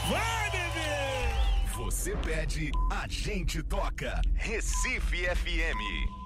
Vai, bebê! Você pede, a gente toca. Recife FM.